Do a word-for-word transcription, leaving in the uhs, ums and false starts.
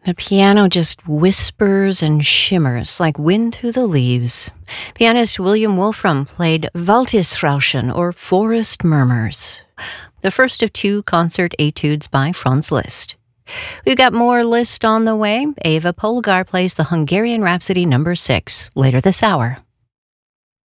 The piano just whispers and shimmers like wind through the leaves. Pianist William Wolfram played Waldesrauschen, or Forest Murmurs, the first of two concert etudes by Franz Liszt. We've got more Liszt on the way. Eva Polgar plays the Hungarian Rhapsody number six later this hour.